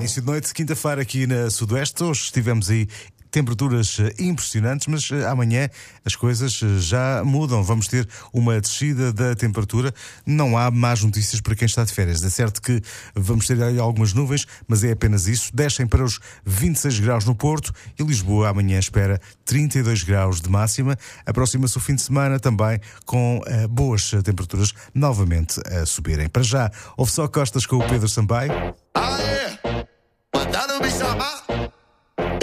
início de noite, quinta-feira aqui na Sudoeste. Hoje estivemos aí temperaturas impressionantes, mas amanhã as coisas já mudam. Vamos ter uma descida da temperatura. Não há más notícias para quem está de férias. É certo que vamos ter aí algumas nuvens, mas é apenas isso. Descem para os 26 graus no Porto e Lisboa amanhã espera 32 graus de máxima. Aproxima-se o fim de semana também com boas temperaturas novamente a subirem. Para já, ouve só Costas com o Pedro Sampaio. Ah, é? Mandaram me chamar?